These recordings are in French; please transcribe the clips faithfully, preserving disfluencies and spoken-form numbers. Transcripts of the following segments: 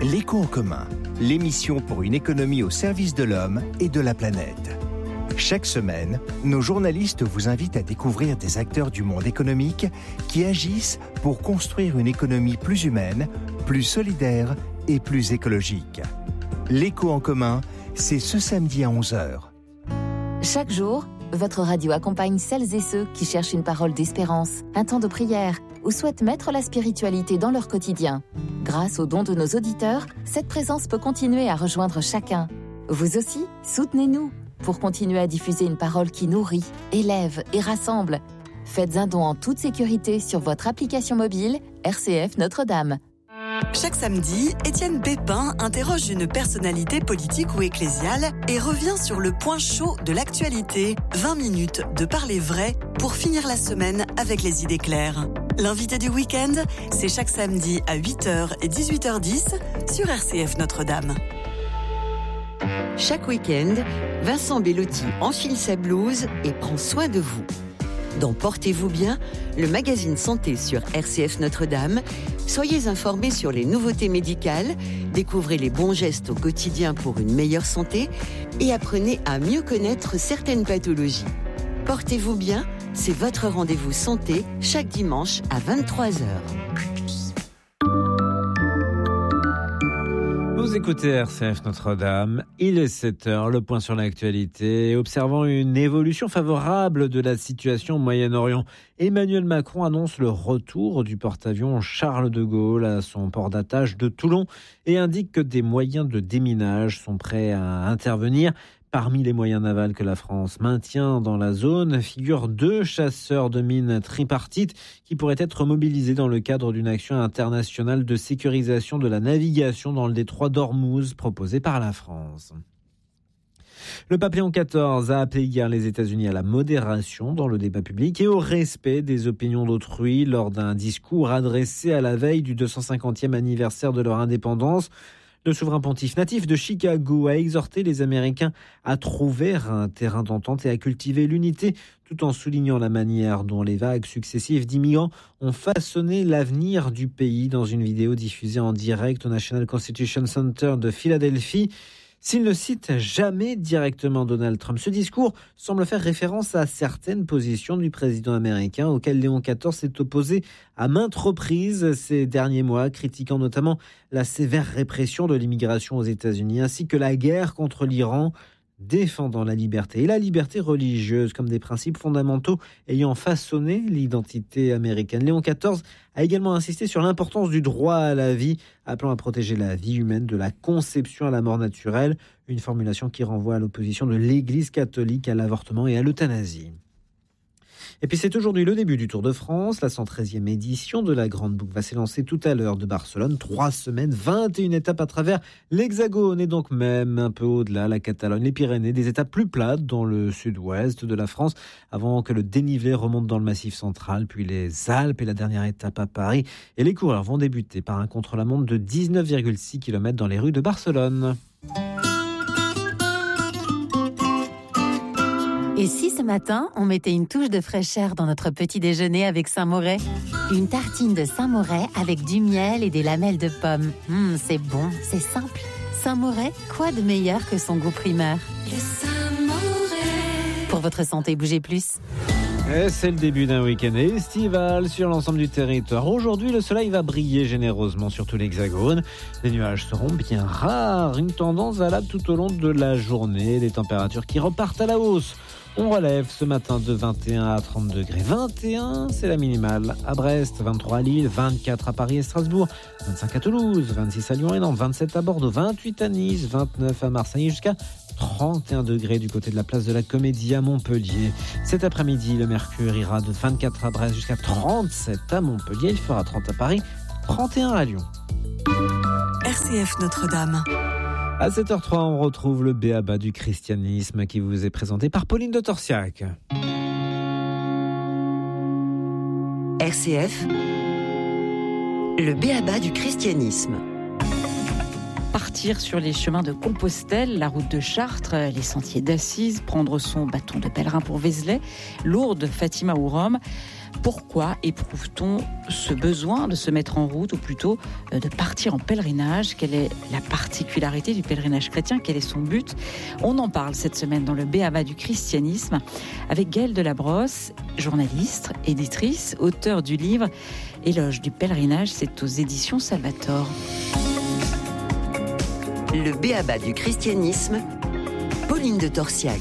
L'écho en commun, l'émission pour une économie au service de l'homme et de la planète. Chaque semaine, nos journalistes vous invitent à découvrir des acteurs du monde économique qui agissent pour construire une économie plus humaine, plus solidaire et plus écologique. L'écho en commun, c'est ce samedi à onze heures. Chaque jour, votre radio accompagne celles et ceux qui cherchent une parole d'espérance, un temps de prière ou souhaitent mettre la spiritualité dans leur quotidien. Grâce aux dons de nos auditeurs, cette présence peut continuer à rejoindre chacun. Vous aussi, soutenez-nous pour continuer à diffuser une parole qui nourrit, élève et rassemble. Faites un don en toute sécurité sur votre application mobile R C F Notre-Dame. Chaque samedi, Étienne Pépin interroge une personnalité politique ou ecclésiale et revient sur le point chaud de l'actualité. vingt minutes de parler vrai pour finir la semaine avec les idées claires. L'invité du week-end, c'est chaque samedi à huit heures et dix-huit heures dix sur R C F Notre-Dame. Chaque week-end, Vincent Bellotti enfile sa blouse et prend soin de vous. Dans Portez-vous bien, le magazine santé sur R C F Notre-Dame, soyez informés sur les nouveautés médicales, découvrez les bons gestes au quotidien pour une meilleure santé et apprenez à mieux connaître certaines pathologies. Portez-vous bien, c'est votre rendez-vous santé chaque dimanche à vingt-trois heures. Vous écoutez R C F Notre-Dame, il est sept heures, le point sur l'actualité. Observant une évolution favorable de la situation au Moyen-Orient, Emmanuel Macron annonce le retour du porte-avions Charles de Gaulle à son port d'attache de Toulon et indique que des moyens de déminage sont prêts à intervenir. Parmi les moyens navals que la France maintient dans la zone figurent deux chasseurs de mines tripartites qui pourraient être mobilisés dans le cadre d'une action internationale de sécurisation de la navigation dans le détroit d'Ormuz proposée par la France. Le pape Léon quatorze a appelé hier les États-Unis à la modération dans le débat public et au respect des opinions d'autrui lors d'un discours adressé à la veille du deux cent cinquantième anniversaire de leur indépendance. Le souverain pontife natif de Chicago a exhorté les Américains à trouver un terrain d'entente et à cultiver l'unité, tout en soulignant la manière dont les vagues successives d'immigrants ont façonné l'avenir du pays dans une vidéo diffusée en direct au National Constitution Center de Philadelphie. S'il ne cite jamais directement Donald Trump, ce discours semble faire référence à certaines positions du président américain auxquelles Léon quatorze s'est opposé à maintes reprises ces derniers mois, critiquant notamment la sévère répression de l'immigration aux États-Unis ainsi que la guerre contre l'Iran, défendant la liberté et la liberté religieuse comme des principes fondamentaux ayant façonné l'identité américaine. Léon quatorze a également insisté sur l'importance du droit à la vie, appelant à protéger la vie humaine de la conception à la mort naturelle, une formulation qui renvoie à l'opposition de l'Église catholique à l'avortement et à l'euthanasie. Et puis c'est aujourd'hui le début du Tour de France. La cent treizième édition de la Grande Boucle va s'élancer tout à l'heure de Barcelone. Trois semaines, vingt et une étapes à travers l'Hexagone et donc même un peu au-delà, la Catalogne, les Pyrénées, des étapes plus plates dans le sud-ouest de la France avant que le dénivelé remonte dans le Massif central, puis les Alpes et la dernière étape à Paris. Et les coureurs vont débuter par un contre-la-montre de dix-neuf virgule six kilomètres dans les rues de Barcelone. Et si ce matin, on mettait une touche de fraîcheur dans notre petit déjeuner avec Saint-Moret ? Une tartine de Saint-Moret avec du miel et des lamelles de pommes. Mmh, c'est bon, c'est simple. Saint-Moret, quoi de meilleur que son goût primeur ? Le Saint-Moret. Pour votre santé, bougez plus. Et c'est le début d'un week-end estival sur l'ensemble du territoire. Aujourd'hui, le soleil va briller généreusement sur tout l'Hexagone. Les nuages seront bien rares, une tendance valable tout au long de la journée. Les températures qui repartent à la hausse. On relève ce matin de vingt et un à trente degrés. vingt et un, c'est la minimale à Brest, vingt-trois à Lille, vingt-quatre à Paris et Strasbourg, vingt-cinq à Toulouse, vingt-six à Lyon et Nantes, vingt-sept à Bordeaux, vingt-huit à Nice, vingt-neuf à Marseille, jusqu'à trente et un degrés du côté de la place de la Comédie à Montpellier. Cet après-midi, le mercure ira de vingt-quatre à Brest jusqu'à trente-sept à Montpellier. Il fera trente à Paris, trente et un à Lyon. R C F Notre-Dame. À sept heures trois, on retrouve le B A B A du christianisme qui vous est présenté par Pauline de Torsiac. R C F, le B A B A du christianisme. Partir sur les chemins de Compostelle, la route de Chartres, les sentiers d'Assise, prendre son bâton de pèlerin pour Vézelay, Lourdes, Fatima ou Rome. Pourquoi éprouve-t-on ce besoin de se mettre en route, ou plutôt de partir en pèlerinage? Quelle est la particularité du pèlerinage chrétien? Quel est son but? On en parle cette semaine dans le B A B A du christianisme avec Gaëlle Delabrosse, journaliste, éditrice, auteure du livre Éloge du pèlerinage, c'est aux éditions Salvator. Le B A B A du christianisme, Pauline de Torsiac.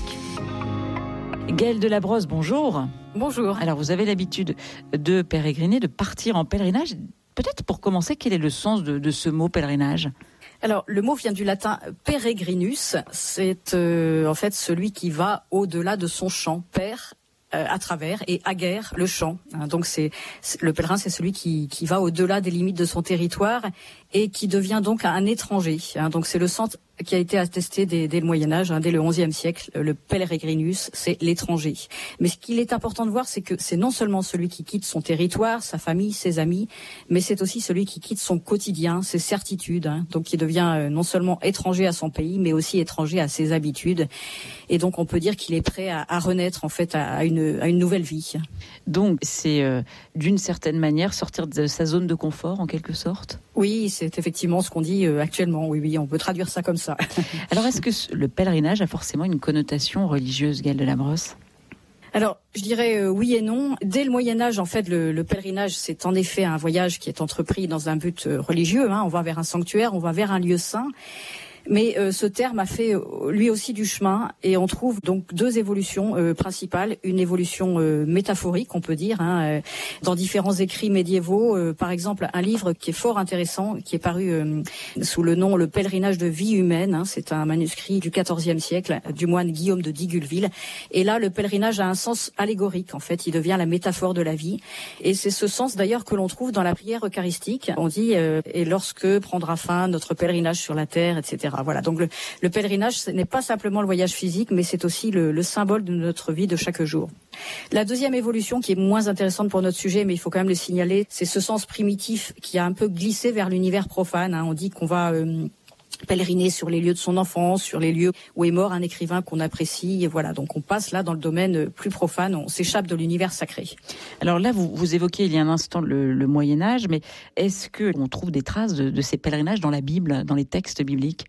Gaëlle Delabrosse, bonjour. Bonjour. Alors, vous avez l'habitude de pérégriner, de partir en pèlerinage. Peut-être pour commencer, quel est le sens de, de ce mot pèlerinage? Alors, le mot vient du latin peregrinus. C'est euh, en fait celui qui va au-delà de son champ. Père, euh, à travers, et aguerre, le champ. Hein, donc, c'est, c'est le pèlerin, c'est celui qui, qui va au-delà des limites de son territoire et qui devient donc un étranger. Hein, donc, c'est le sens qui a été attesté dès, dès le Moyen-Âge, hein, dès le onzième siècle. Le peregrinus, c'est l'étranger. Mais ce qu'il est important de voir, c'est que c'est non seulement celui qui quitte son territoire, sa famille, ses amis, mais c'est aussi celui qui quitte son quotidien, ses certitudes, hein, donc qui devient euh, non seulement étranger à son pays, mais aussi étranger à ses habitudes. Et donc on peut dire qu'il est prêt à, à renaître en fait à, à, une, à une nouvelle vie. Donc c'est euh, d'une certaine manière sortir de sa zone de confort en quelque sorte? Oui, c'est effectivement ce qu'on dit euh, actuellement. Oui, oui, on peut traduire ça comme ça. Alors, est-ce que le pèlerinage a forcément une connotation religieuse, Gaëlle Delabrosse? Alors, je dirais euh, oui et non. Dès le Moyen-Âge, en fait, le, le pèlerinage, c'est en effet un voyage qui est entrepris dans un but euh, religieux. Hein. On va vers un sanctuaire, on va vers un lieu saint. Mais euh, ce terme a fait euh, lui aussi du chemin, et on trouve donc deux évolutions euh, principales. Une évolution euh, métaphorique, on peut dire, hein, euh, dans différents écrits médiévaux. Euh, par exemple, un livre qui est fort intéressant, qui est paru euh, sous le nom Le pèlerinage de vie humaine. Hein, c'est un manuscrit du quatorzième siècle du moine Guillaume de Digulville. Et là, le pèlerinage a un sens allégorique. En fait, il devient la métaphore de la vie. Et c'est ce sens d'ailleurs que l'on trouve dans la prière eucharistique. On dit euh, « Et lorsque prendra fin notre pèlerinage sur la terre, et cetera » Voilà, donc le, le pèlerinage, ce n'est pas simplement le voyage physique, mais c'est aussi le, le symbole de notre vie de chaque jour. La deuxième évolution, qui est moins intéressante pour notre sujet, mais il faut quand même le signaler, c'est ce sens primitif qui a un peu glissé vers l'univers profane. Hein. On dit qu'on va euh, pèleriner sur les lieux de son enfance, sur les lieux où est mort un écrivain qu'on apprécie. Et voilà, donc on passe là dans le domaine plus profane, on s'échappe de l'univers sacré. Alors là, vous, vous évoquiez il y a un instant le, le Moyen-Âge, mais est-ce qu'on trouve des traces de, de ces pèlerinages dans la Bible, dans les textes bibliques?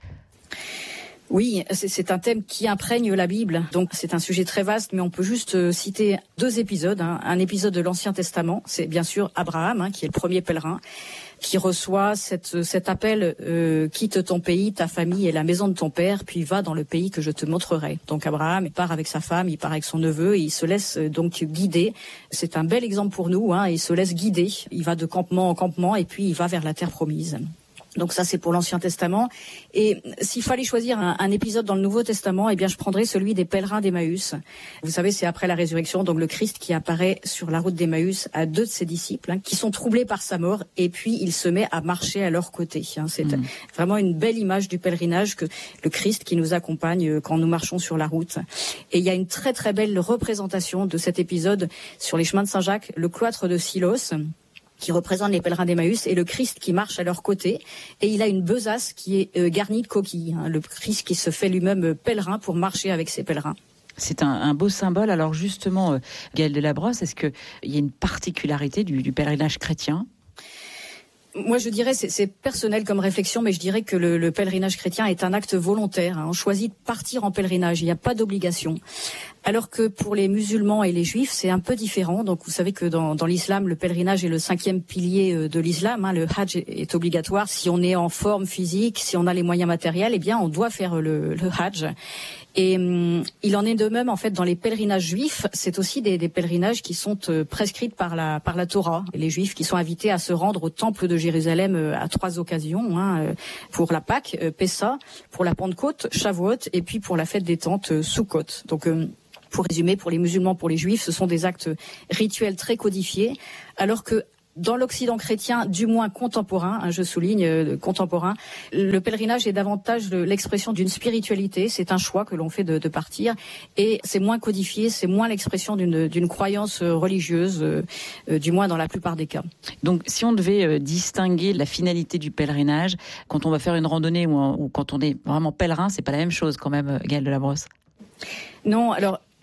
Oui, c'est un thème qui imprègne la Bible, donc c'est un sujet très vaste, mais on peut juste citer deux épisodes. Hein. Un épisode de l'Ancien Testament, c'est bien sûr Abraham, hein, qui est le premier pèlerin, qui reçoit cette, cet appel euh, « Quitte ton pays, ta famille et la maison de ton père, puis va dans le pays que je te montrerai ». Donc Abraham part avec sa femme, il part avec son neveu, et il se laisse donc guider. C'est un bel exemple pour nous, hein, il se laisse guider. Il va de campement en campement, et puis il va vers la terre promise. Donc ça, c'est pour l'Ancien Testament. Et s'il fallait choisir un, un épisode dans le Nouveau Testament, eh bien, je prendrais celui des pèlerins d'Emmaüs. Vous savez, c'est après la résurrection, donc le Christ qui apparaît sur la route d'Emmaüs à deux de ses disciples, hein, qui sont troublés par sa mort, et puis il se met à marcher à leur côté. Hein. C'est mmh. vraiment une belle image du pèlerinage, que le Christ qui nous accompagne quand nous marchons sur la route. Et il y a une très très belle représentation de cet épisode sur les chemins de Saint-Jacques, le cloître de Silos, qui représente les pèlerins d'Emmaüs, et le Christ qui marche à leur côté. Et il a une besace qui est euh, garnie de coquilles. Hein, le Christ qui se fait lui-même pèlerin pour marcher avec ses pèlerins. C'est un, un beau symbole. Alors justement, euh, Gaëlle Delabrosse, est-ce qu'il y a une particularité du, du pèlerinage chrétien ? Moi, je dirais, c'est, c'est personnel comme réflexion, mais je dirais que le, le pèlerinage chrétien est un acte volontaire. Hein. On choisit de partir en pèlerinage, il n'y a pas d'obligation. Alors que pour les musulmans et les juifs, c'est un peu différent. Donc, vous savez que dans, dans l'islam, le pèlerinage est le cinquième pilier de l'islam. Hein. Le hajj est obligatoire. Si on est en forme physique, si on a les moyens matériels, eh bien, on doit faire le, le hajj. Et hum, il en est de même en fait dans les pèlerinages juifs. C'est aussi des, des pèlerinages qui sont euh, prescrits par la par la Torah. Les juifs qui sont invités à se rendre au temple de Jérusalem euh, à trois occasions, hein, euh, pour la Pâque, euh, Pessa, pour la Pentecôte, Shavuot, et puis pour la fête des tentes, euh, Sukkot. Donc euh, pour résumer, pour les musulmans, pour les juifs, ce sont des actes rituels très codifiés, alors que dans l'Occident chrétien, du moins contemporain, hein, je souligne euh, contemporain, le pèlerinage est davantage de l'expression d'une spiritualité. C'est un choix que l'on fait de, de partir, et c'est moins codifié, c'est moins l'expression d'une, d'une croyance religieuse, euh, euh, du moins dans la plupart des cas. Donc, si on devait euh, distinguer la finalité du pèlerinage, quand on va faire une randonnée ou, ou quand on est vraiment pèlerin, c'est pas la même chose quand même, Gaëlle Delabrosse. Non, alors.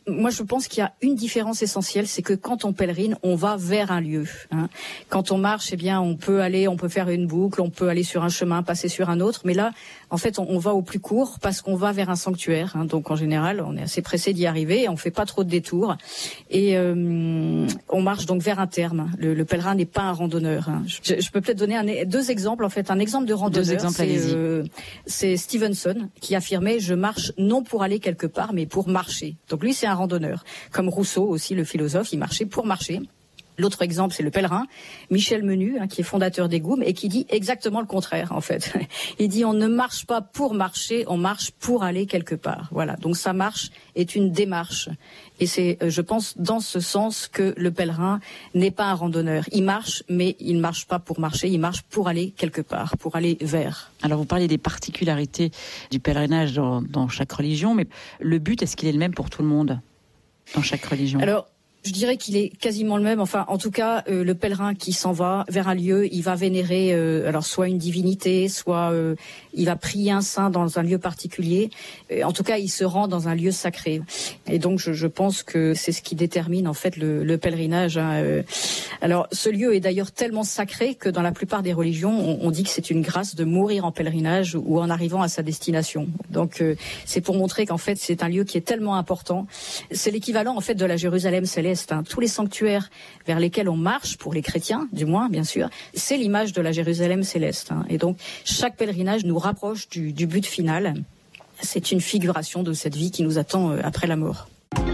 moi, je pense qu'il y a une différence essentielle, c'est que quand on pèlerine, on va vers un lieu. Hein. Quand on marche, eh bien, on peut aller, on peut faire une boucle, on peut aller sur un chemin, passer sur un autre. Mais là, en fait, on, on va au plus court parce qu'on va vers un sanctuaire. Hein. Donc, en général, on est assez pressé d'y arriver. On fait pas trop de détours et euh, on marche donc vers un terme. Le, le pèlerin n'est pas un randonneur. Hein. Je, je peux peut-être donner un, deux exemples. En fait, un exemple de randonneur, deux exemples, c'est, allez-y. euh, c'est Stevenson qui affirmait: je marche non pour aller quelque part, mais pour marcher. Donc lui, c'est un randonneur. Comme Rousseau aussi, le philosophe, il marchait pour marcher. L'autre exemple, c'est le pèlerin, Michel Menu, hein, qui est fondateur des Goumes et qui dit exactement le contraire, en fait. Il dit: on ne marche pas pour marcher, on marche pour aller quelque part. Voilà. Donc sa marche est une démarche. Et c'est, je pense, dans ce sens que le pèlerin n'est pas un randonneur. Il marche, mais il ne marche pas pour marcher, il marche pour aller quelque part, pour aller vers. Alors vous parlez des particularités du pèlerinage dans, dans chaque religion, mais le but, est-ce qu'il est le même pour tout le monde dans chaque religion? Alors, je dirais qu'il est quasiment le même. Enfin, en tout cas, euh, le pèlerin qui s'en va vers un lieu, il va vénérer, euh, alors soit une divinité, soit euh, il va prier un saint dans un lieu particulier. Euh, en tout cas, il se rend dans un lieu sacré. Et donc, je, je pense que c'est ce qui détermine en fait le, le pèlerinage. Hein. Euh, alors, ce lieu est d'ailleurs tellement sacré que dans la plupart des religions, on, on dit que c'est une grâce de mourir en pèlerinage ou en arrivant à sa destination. Donc, euh, c'est pour montrer qu'en fait, c'est un lieu qui est tellement important. C'est l'équivalent en fait de la Jérusalem céleste. Hein. Tous les sanctuaires vers lesquels on marche, pour les chrétiens du moins bien sûr, c'est l'image de la Jérusalem céleste. Hein. Et donc chaque pèlerinage nous rapproche du, du but final. C'est une figuration de cette vie qui nous attend après la mort.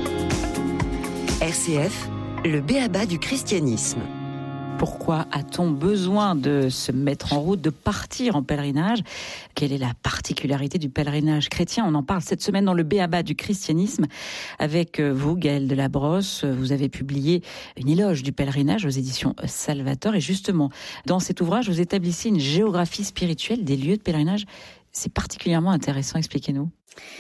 R C F, le b.a.-ba du christianisme. Pourquoi a-t-on besoin de se mettre en route, de partir en pèlerinage? Quelle est la particularité du pèlerinage chrétien? On en parle cette semaine dans le b.a.-ba du christianisme avec vous, Gaëlle Delabrosse. Vous avez publié une éloge du pèlerinage aux éditions Salvator. Et justement, dans cet ouvrage, vous établissez une géographie spirituelle des lieux de pèlerinage. C'est particulièrement intéressant, expliquez-nous.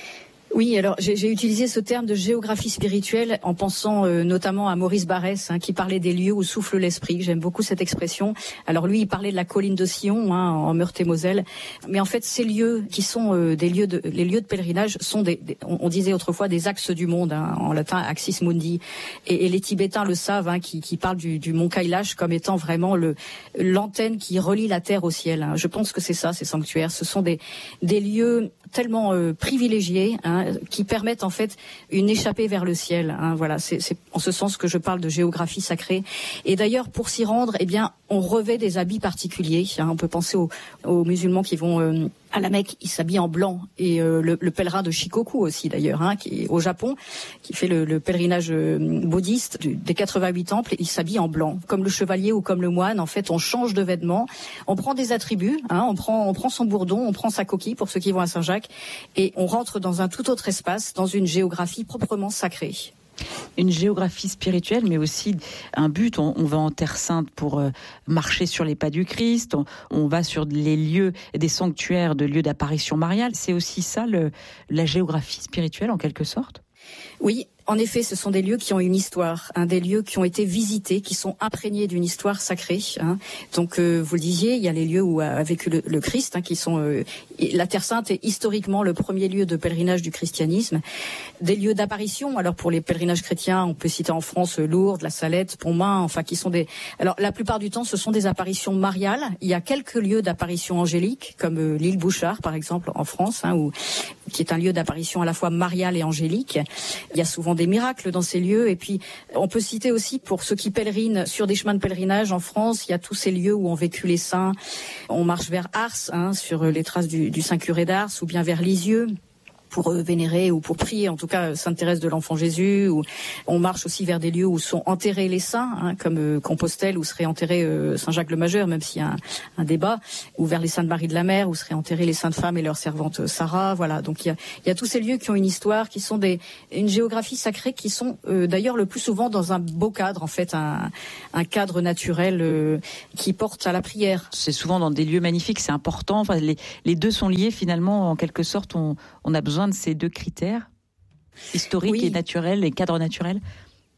Oui, alors j'ai, j'ai utilisé ce terme de géographie spirituelle en pensant euh, notamment à Maurice Barrès, hein, qui parlait des lieux où souffle l'esprit. J'aime beaucoup cette expression. Alors lui, il parlait de la colline de Sion, hein, en Meurthe-et-Moselle. Mais en fait, ces lieux qui sont euh, des lieux de, les lieux de pèlerinage sont des, des on, on disait autrefois des axes du monde, hein, en latin axis mundi. Et, et les Tibétains le savent, hein, qui, qui parlent du, du mont Kailash comme étant vraiment le l'antenne qui relie la terre au ciel. Hein. Je pense que c'est ça, ces sanctuaires. Ce sont des des lieux tellement euh, privilégiés, hein, qui permettent en fait une échappée vers le ciel. Hein, voilà, c'est, c'est en ce sens que je parle de géographie sacrée. Et d'ailleurs, pour s'y rendre, eh bien, on revêt des habits particuliers. Hein, on peut penser aux, aux musulmans qui vont euh, à la Mecque, ils s'habillent en blanc. Et euh, le, le pèlerin de Shikoku aussi, d'ailleurs, hein, qui est au Japon, qui fait le, le pèlerinage euh, bouddhiste du, des quatre-vingt-huit temples, il s'habille en blanc. Comme le chevalier ou comme le moine, en fait, on change de vêtements, on prend des attributs, hein, on prend, on prend son bourdon, on prend sa coquille pour ceux qui vont à Saint-Jacques, et on rentre dans un tout autre espace, dans une géographie proprement sacrée. Une géographie spirituelle, mais aussi un but. On, on va en Terre Sainte pour euh, marcher sur les pas du Christ. On, on va sur les lieux, des sanctuaires de lieux d'apparition mariale. C'est aussi ça, le, la géographie spirituelle, en quelque sorte? Oui. En effet, ce sont des lieux qui ont une histoire, hein, des lieux qui ont été visités, qui sont imprégnés d'une histoire sacrée. Hein. Donc, euh, vous le disiez, il y a les lieux où a vécu le, le Christ, hein, qui sont euh, la Terre Sainte est historiquement le premier lieu de pèlerinage du christianisme. Des lieux d'apparition. Alors, pour les pèlerinages chrétiens, on peut citer en France Lourdes, la Salette, Pontmain, enfin, qui sont des. Alors, la plupart du temps, ce sont des apparitions mariales. Il y a quelques lieux d'apparition angélique, comme euh, l'île Bouchard, par exemple, en France, hein, où qui est un lieu d'apparition à la fois mariale et angélique. Il y a souvent des miracles dans ces lieux. Et puis, on peut citer aussi, pour ceux qui pèlerinent sur des chemins de pèlerinage en France, il y a tous ces lieux où ont vécu les saints. On marche vers Ars, hein, sur les traces du, du Saint Curé d'Ars, ou bien vers Lisieux, pour vénérer ou pour prier, en tout cas Sainte Thérèse de l'Enfant Jésus. Ou on marche aussi vers des lieux où sont enterrés les saints, hein, comme euh, Compostelle où serait enterré euh, Saint Jacques le Majeur, même s'il y a un, un débat, ou vers les Saintes Marie de la Mer où seraient enterrées les saintes femmes et leur servante euh, Sarah. Voilà, donc il y a, il y a tous ces lieux qui ont une histoire, qui sont des une géographie sacrée, qui sont euh, d'ailleurs le plus souvent dans un beau cadre, en fait, un, un cadre naturel euh, qui porte à la prière. C'est souvent dans des lieux magnifiques, c'est important. Enfin, les, les deux sont liés finalement, en quelque sorte. On, on a besoin de ces deux critères, historiques, oui, et naturels, et cadres naturels.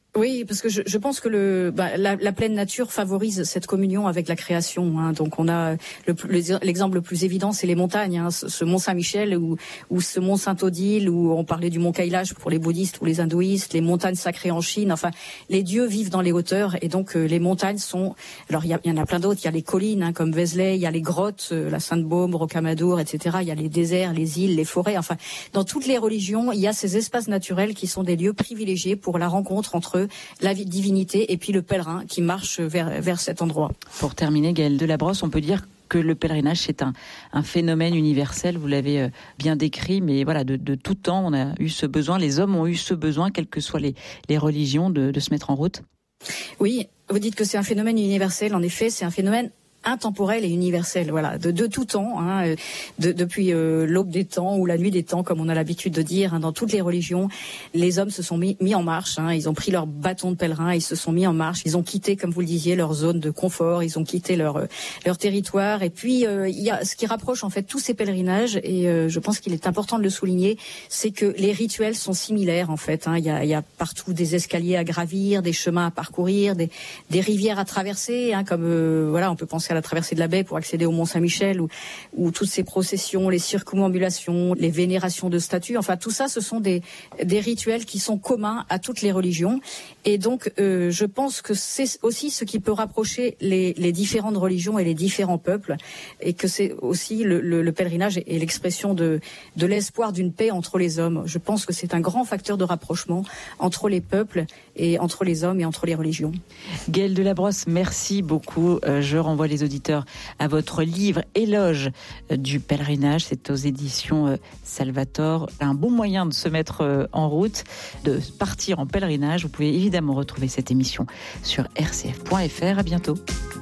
Oui, parce que je, je pense que le, bah, la, la pleine nature favorise cette communion avec la création. Hein. Donc on a le, le, l'exemple le plus évident, c'est les montagnes. Hein. Ce, ce mont Saint-Michel ou, ou ce mont Saint-Odile, où on parlait du mont Kailash pour les bouddhistes ou les hindouistes, les montagnes sacrées en Chine. Enfin, les dieux vivent dans les hauteurs et donc euh, les montagnes sont. Alors il y, y en a plein d'autres. Il y a les collines hein, comme Vézelay, il y a les grottes, euh, la Sainte-Baume, Rocamadour, et cetera. Il y a les déserts, les îles, les forêts. Enfin, dans toutes les religions, il y a ces espaces naturels qui sont des lieux privilégiés pour la rencontre entre la divinité et puis le pèlerin qui marche vers, vers cet endroit. Pour terminer, Gaëlle Delabrosse, on peut dire que le pèlerinage, c'est un, un phénomène universel, vous l'avez bien décrit, mais voilà, de, de tout temps, on a eu ce besoin, les hommes ont eu ce besoin, quelles que soient les, les religions, de, de se mettre en route. Oui, vous dites que c'est un phénomène universel, en effet, c'est un phénomène intemporel et universel, voilà, de, de tout temps, hein, de, depuis euh, l'aube des temps ou la nuit des temps, comme on a l'habitude de dire, hein, dans toutes les religions, les hommes se sont mis, mis en marche, hein, ils ont pris leur bâton de pèlerin, ils se sont mis en marche, ils ont quitté, comme vous le disiez, leur zone de confort, ils ont quitté leur euh, leur territoire, et puis euh, il y a ce qui rapproche en fait tous ces pèlerinages, et euh, je pense qu'il est important de le souligner, c'est que les rituels sont similaires en fait, hein, il y a, il y a partout des escaliers à gravir, des chemins à parcourir, des des rivières à traverser, hein, comme euh, voilà, on peut penser à la traversée de la baie pour accéder au Mont Saint-Michel, ou, ou toutes ces processions, les circumambulations, les vénérations de statues, enfin tout ça, ce sont des, des rituels qui sont communs à toutes les religions. Et donc, euh, je pense que c'est aussi ce qui peut rapprocher les, les différentes religions et les différents peuples, et que c'est aussi le, le, le pèlerinage et l'expression de, de l'espoir d'une paix entre les hommes. Je pense que c'est un grand facteur de rapprochement entre les peuples et entre les hommes et entre les religions. Gaëlle Delabrosse, merci beaucoup. Euh, je renvoie les auditeurs à votre livre Éloge du pèlerinage. C'est aux éditions Salvator. Un bon moyen de se mettre en route, de partir en pèlerinage. Vous pouvez évidemment retrouver cette émission sur r c f point f r. À bientôt.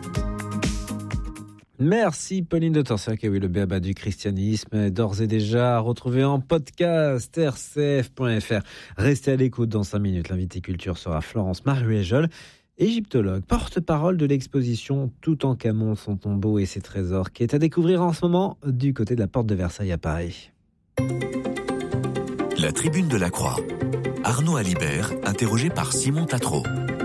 Merci Pauline de Torsac. Et oui, le béaba du christianisme est d'ores et déjà retrouvé en podcast r c f point f r. Restez à l'écoute dans cinq minutes. L'invité culture sera Florence Maruéjol, égyptologue, porte-parole de l'exposition Toutankhamon, son tombeau et ses trésors, qui est à découvrir en ce moment du côté de la porte de Versailles à Paris. La tribune de la Croix. Arnaud Alibert, interrogé par Simon Tatreau.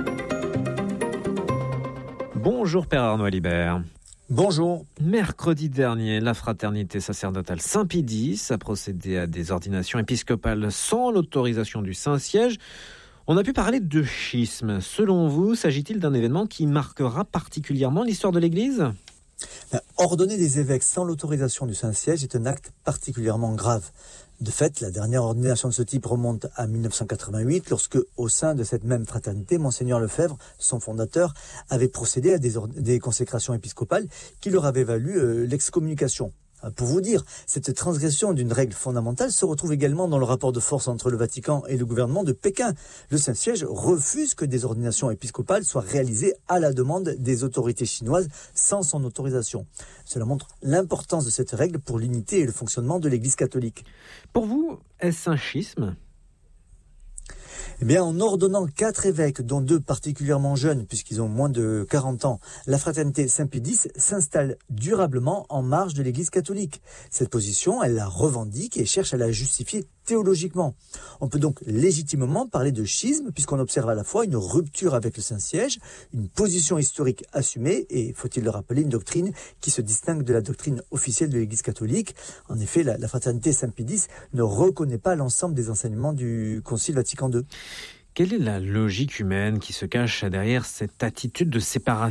Bonjour Père Arnaud Alibert. Bonjour. Mercredi dernier, la fraternité sacerdotale Saint-Pédis a procédé à des ordinations épiscopales sans l'autorisation du Saint-Siège. On a pu parler de schisme. Selon vous, s'agit-il d'un événement qui marquera particulièrement l'histoire de l'Église ? Ordonner des évêques sans l'autorisation du Saint-Siège est un acte particulièrement grave. De fait, la dernière ordination de ce type remonte à dix-neuf cent quatre-vingt-huit, lorsque, au sein de cette même fraternité, Monseigneur Lefebvre, son fondateur, avait procédé à des, or- des consécrations épiscopales qui leur avaient valu euh, l'excommunication. Pour vous dire, cette transgression d'une règle fondamentale se retrouve également dans le rapport de force entre le Vatican et le gouvernement de Pékin. Le Saint-Siège refuse que des ordinations épiscopales soient réalisées à la demande des autorités chinoises sans son autorisation. Cela montre l'importance de cette règle pour l'unité et le fonctionnement de l'Église catholique. Pour vous, est-ce un schisme ? Eh bien, en ordonnant quatre évêques, dont deux particulièrement jeunes, puisqu'ils ont moins de quarante ans, la fraternité Saint-Pédis s'installe durablement en marge de l'Église catholique. Cette position, elle la revendique et cherche à la justifier théologiquement. On peut donc légitimement parler de schisme, puisqu'on observe à la fois une rupture avec le Saint-Siège, une position historique assumée, et, faut-il le rappeler, une doctrine qui se distingue de la doctrine officielle de l'Église catholique. En effet, la, la fraternité Saint-Pédis ne reconnaît pas l'ensemble des enseignements du Concile Vatican deux. Quelle est la logique humaine qui se cache derrière cette attitude de séparation ?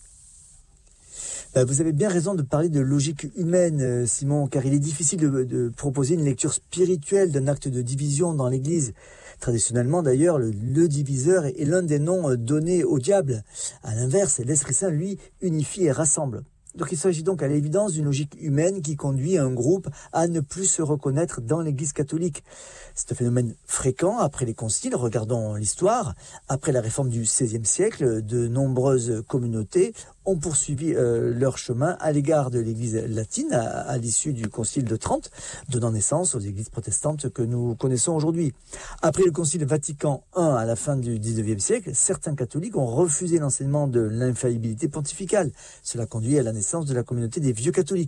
Vous avez bien raison de parler de logique humaine, Simon, car il est difficile de, de proposer une lecture spirituelle d'un acte de division dans l'Église. Traditionnellement, d'ailleurs, le, le diviseur est l'un des noms donnés au diable. À l'inverse, l'Esprit Saint, lui, unifie et rassemble. Donc il s'agit donc à l'évidence d'une logique humaine qui conduit un groupe à ne plus se reconnaître dans l'Église catholique. C'est un phénomène fréquent après les conciles. Regardons l'histoire. Après la réforme du seizième siècle, de nombreuses communautés ont poursuivi euh, leur chemin à l'égard de l'Église latine à, à l'issue du Concile de Trente, donnant naissance aux églises protestantes que nous connaissons aujourd'hui. Après le Concile Vatican un à la fin du dix-neuvième siècle, certains catholiques ont refusé l'enseignement de l'infaillibilité pontificale. Cela conduit à la naissance de la communauté des vieux catholiques.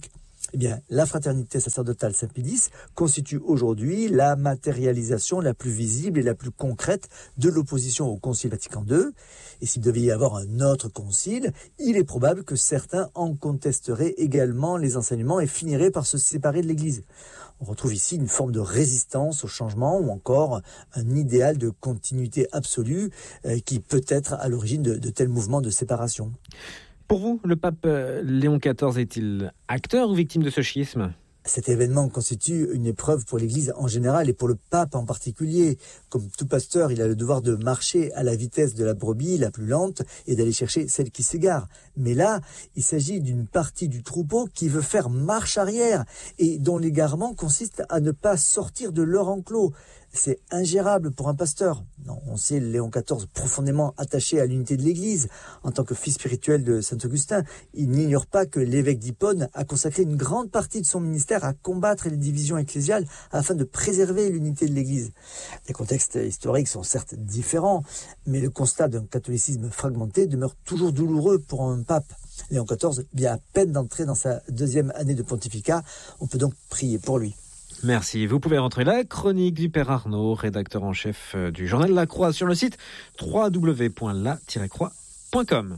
Eh bien, la fraternité sacerdotale Saint-Pédis constitue aujourd'hui la matérialisation la plus visible et la plus concrète de l'opposition au Concile Vatican deux. Et s'il devait y avoir un autre concile, il est probable que certains en contesteraient également les enseignements et finiraient par se séparer de l'Église. On retrouve ici une forme de résistance au changement ou encore un idéal de continuité absolue euh, qui peut être à l'origine de, de tels mouvements de séparation. Pour vous, le pape Léon quatorze est-il acteur ou victime de ce schisme ? Cet événement constitue une épreuve pour l'Église en général et pour le pape en particulier. Comme tout pasteur, il a le devoir de marcher à la vitesse de la brebis la plus lente et d'aller chercher celle qui s'égare. Mais là, il s'agit d'une partie du troupeau qui veut faire marche arrière et dont l'égarement consiste à ne pas sortir de leur enclos. C'est ingérable pour un pasteur. Non, on sait Léon quatorze profondément attaché à l'unité de l'Église. En tant que fils spirituel de Saint-Augustin, il n'ignore pas que l'évêque d'Hippone a consacré une grande partie de son ministère à combattre les divisions ecclésiales afin de préserver l'unité de l'Église. Les contextes historiques sont certes différents, mais le constat d'un catholicisme fragmenté demeure toujours douloureux pour un pape. Léon quatorze vient à peine d'entrer dans sa deuxième année de pontificat. On peut donc prier pour lui. Merci. Vous pouvez retrouver la chronique du Père Arnaud, rédacteur en chef du journal La Croix, sur le site w w w point la tiret croix point com.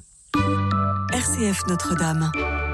R C F Notre-Dame.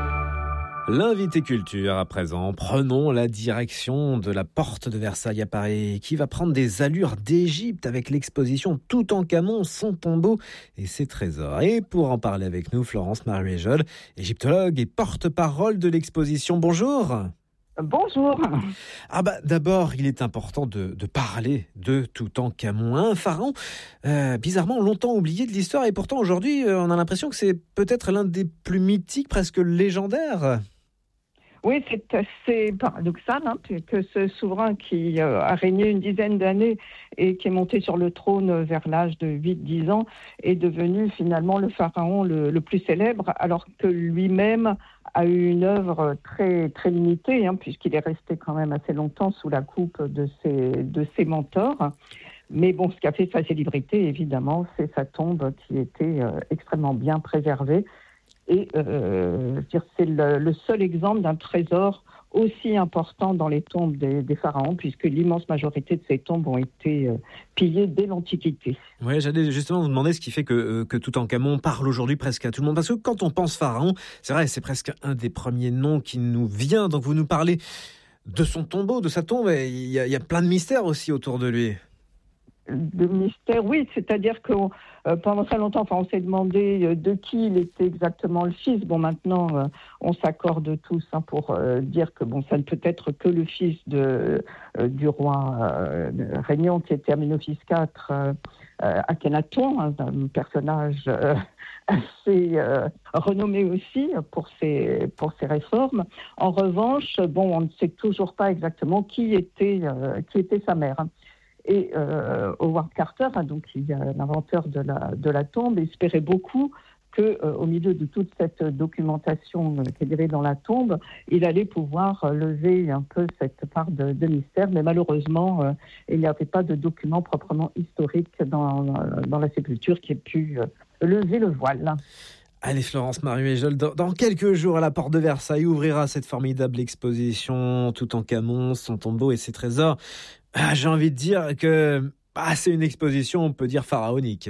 L'invité culture à présent. Prenons la direction de la porte de Versailles à Paris, qui va prendre des allures d'Égypte avec l'exposition Toutankhamon, son tombeau et ses trésors. Et pour en parler avec nous, Florence Maruéjol, égyptologue et porte-parole de l'exposition. Bonjour. Bonjour. Ah bah d'abord, il est important de, de parler de Toutankhamon, un pharaon euh, bizarrement longtemps oublié de l'histoire, et pourtant aujourd'hui, euh, on a l'impression que c'est peut-être l'un des plus mythiques, presque légendaires. Oui, c'est assez paradoxal hein, que ce souverain qui euh, a régné une dizaine d'années et qui est monté sur le trône vers l'âge de huit dix ans est devenu finalement le pharaon le, le plus célèbre, alors que lui-même a eu une œuvre très, très limitée, hein, puisqu'il est resté quand même assez longtemps sous la coupe de ses, de ses mentors. Mais bon, ce qui a fait sa célébrité, évidemment, c'est sa tombe qui était euh, extrêmement bien préservée. Et euh, c'est le, le seul exemple d'un trésor aussi important dans les tombes des, des pharaons, puisque l'immense majorité de ces tombes ont été euh, pillées dès l'Antiquité. Oui, j'allais justement vous demander ce qui fait que, euh, que Toutankhamon parle aujourd'hui presque à tout le monde. Parce que quand on pense pharaon, c'est vrai, c'est presque un des premiers noms qui nous vient. Donc vous nous parlez de son tombeau, de sa tombe. Il y a, il y a plein de mystères aussi autour de lui. De mystère, oui, c'est-à-dire que euh, pendant très longtemps, enfin, on s'est demandé euh, de qui il était exactement le fils. Bon, maintenant, euh, on s'accorde tous hein, pour euh, dire que bon, ça ne peut être que le fils de, euh, du roi euh, régnant qui était Amenophis quatre, euh, euh, Akhenaton, hein, un personnage euh, assez euh, renommé aussi pour ses, pour ses réformes. En revanche, bon, on ne sait toujours pas exactement qui était, euh, qui était sa mère. Hein. Et euh, Howard Carter, donc il y a l'inventeur de la, de la tombe, espérait beaucoup qu'au euh, milieu de toute cette documentation euh, qu'il y avait dans la tombe, il allait pouvoir euh, lever un peu cette part de, de mystère. Mais malheureusement, euh, il n'y avait pas de document proprement historique dans, dans la sépulture qui ait pu euh, lever le voile. Allez Florence Maruéjol, dans, dans quelques jours à la porte de Versailles ouvrira cette formidable exposition Toutankhamon, son tombeau et ses trésors. Ah, j'ai envie de dire que ah, c'est une exposition, on peut dire, pharaonique.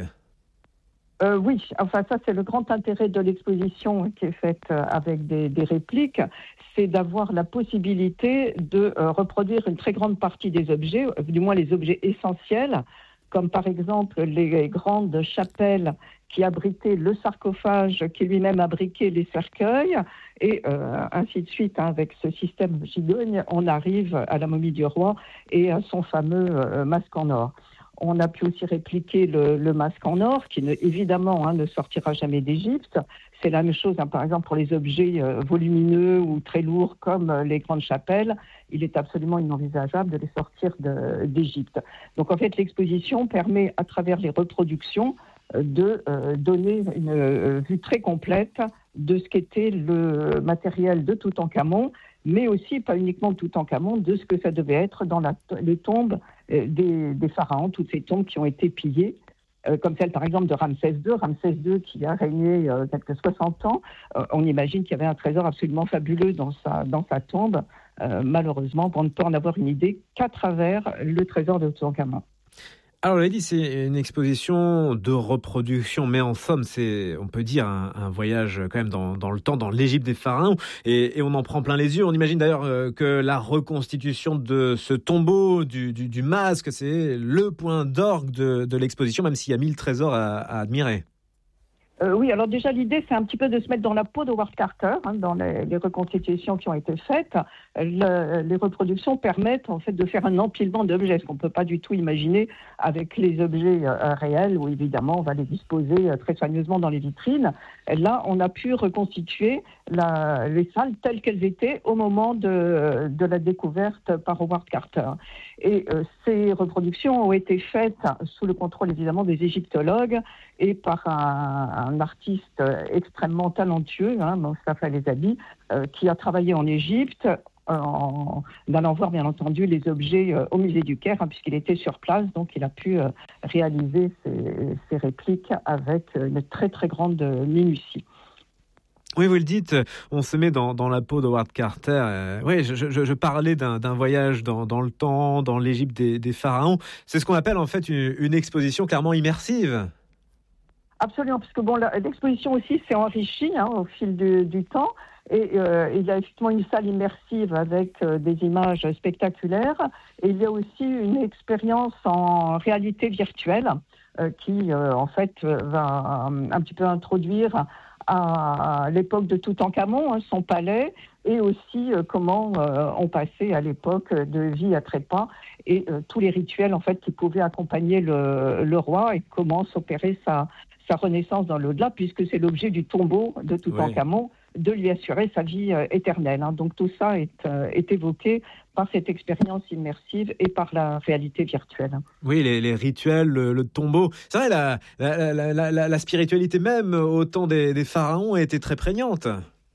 Euh, oui, enfin ça c'est le grand intérêt de l'exposition qui est faite avec des, des répliques, c'est d'avoir la possibilité de euh, reproduire une très grande partie des objets, du moins les objets essentiels, comme par exemple les grandes chapelles qui abritaient le sarcophage qui lui-même abriquait les cercueils, et euh, ainsi de suite. Hein, avec ce système gigogne, on arrive à la momie du roi et à son fameux euh, masque en or. On a pu aussi répliquer le, le masque en or, qui ne, évidemment hein, ne sortira jamais d'Égypte. C'est la même chose, hein, par exemple, pour les objets euh, volumineux ou très lourds comme euh, les grandes chapelles. Il est absolument inenvisageable de les sortir de, d'Égypte. Donc en fait, l'exposition permet, à travers les reproductions, de euh, donner une euh, vue très complète de ce qu'était le matériel de Toutankhamon, mais aussi, pas uniquement Toutankhamon, de ce que ça devait être dans la, les tombes euh, des, des pharaons, toutes ces tombes qui ont été pillées euh, comme celle par exemple de Ramsès deux, Ramsès deux qui a régné euh, quelques soixante ans. Euh, on imagine qu'il y avait un trésor absolument fabuleux dans sa, dans sa tombe. Euh, malheureusement, on ne peut en avoir une idée qu'à travers le trésor de Toutankhamon. Alors, on l'a dit, c'est une exposition de reproduction, mais en somme, c'est, on peut dire, un, un voyage quand même dans, dans le temps, dans l'Égypte des pharaons, et, et on en prend plein les yeux. On imagine d'ailleurs euh, que la reconstitution de ce tombeau, du, du, du masque, c'est le point d'orgue de, de l'exposition, même s'il y a mille trésors à, à admirer. Euh, oui, alors déjà l'idée c'est un petit peu de se mettre dans la peau de Howard Carter, hein, dans les, les reconstitutions qui ont été faites. Le, les reproductions permettent en fait de faire un empilement d'objets, ce qu'on ne peut pas du tout imaginer avec les objets euh, réels, où évidemment on va les disposer euh, très soigneusement dans les vitrines. Et là, on a pu reconstituer la, les salles telles qu'elles étaient au moment de, de la découverte par Howard Carter. Et euh, ces reproductions ont été faites sous le contrôle évidemment des égyptologues et par un, un artiste extrêmement talentueux, hein, Mostafa Lezabi, euh, qui a travaillé en Égypte, en allant voir bien entendu les objets euh, au musée du Caire, hein, puisqu'il était sur place, donc il a pu euh, réaliser ces, ces répliques avec une très très grande minutie. Oui, vous le dites, on se met dans, dans la peau de Howard Carter. Euh, oui, je, je, je parlais d'un, d'un voyage dans, dans le temps, dans l'Égypte des, des pharaons. C'est ce qu'on appelle en fait une, une exposition clairement immersive. Absolument, parce que bon, la, l'exposition aussi s'est enrichie hein, au fil du, du temps. Et euh, il y a effectivement une salle immersive avec euh, des images spectaculaires. Et il y a aussi une expérience en réalité virtuelle euh, qui, euh, en fait, va euh, un petit peu introduire à l'époque de Toutankhamon, hein, son palais, et aussi euh, comment euh, on passait à l'époque de vie à trépas et euh, tous les rituels en fait qui pouvaient accompagner le, le roi et comment s'opérait sa, sa renaissance dans l'au-delà, puisque c'est l'objet du tombeau de Toutankhamon, oui, de lui assurer sa vie euh, éternelle. Hein. Donc tout ça est, euh, est évoqué par cette expérience immersive et par la réalité virtuelle. Oui, les, les rituels, le, le tombeau. C'est vrai, la, la, la, la, la, la spiritualité même au temps des, des pharaons était très prégnante.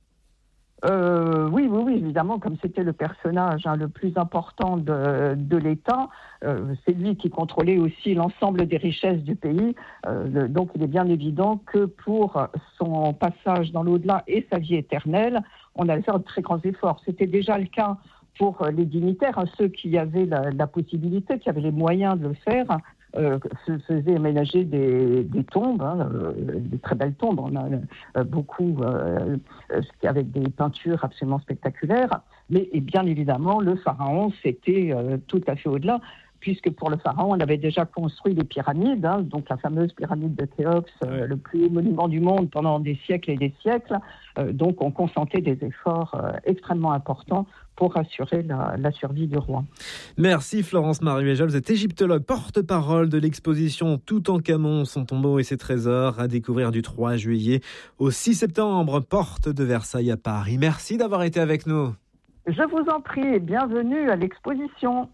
Euh, oui, oui, oui, évidemment, comme c'était le personnage hein, le plus important de, de l'État, euh, c'est lui qui contrôlait aussi l'ensemble des richesses du pays. Euh, le, donc, il est bien évident que pour son passage dans l'au-delà et sa vie éternelle, on allait faire de très grands efforts. C'était déjà le cas pour les dignitaires, hein, ceux qui avaient la, la possibilité, qui avaient les moyens de le faire. Euh, se faisaient aménager des, des tombes, hein, euh, des très belles tombes. On a euh, beaucoup euh, avec des peintures absolument spectaculaires. Mais et bien évidemment, le pharaon, c'était euh, tout à fait au-delà, puisque pour le pharaon, on avait déjà construit les pyramides, hein, donc la fameuse pyramide de Khéops, euh, le plus haut monument du monde pendant des siècles et des siècles. Euh, donc on consentait des efforts euh, extrêmement importants pour assurer la, la survie du roi. Merci Florence Maruéja, vous êtes égyptologue, porte-parole de l'exposition Toutankhamon, son tombeau et ses trésors, à découvrir du trois juillet au six septembre, porte de Versailles à Paris. Merci d'avoir été avec nous. Je vous en prie et bienvenue à l'exposition.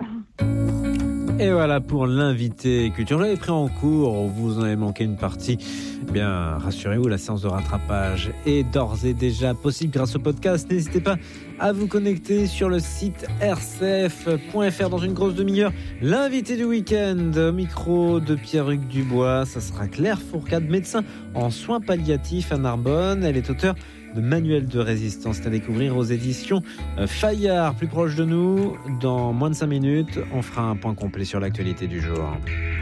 Et voilà pour l'invité culture. Vous l'avez pris en cours, vous en avez manqué une partie. Eh bien, rassurez-vous, la séance de rattrapage est d'ores et déjà possible grâce au podcast. N'hésitez pas à vous connecter sur le site r c f point f r dans une grosse demi-heure. L'invité du week-end, au micro de Pierre-Hugues Dubois, ça sera Claire Fourcade, médecin en soins palliatifs à Narbonne. Elle est auteure de manuel de résistance à découvrir aux éditions Fayard, plus proche de nous. Dans moins de cinq minutes, on fera un point complet sur l'actualité du jour.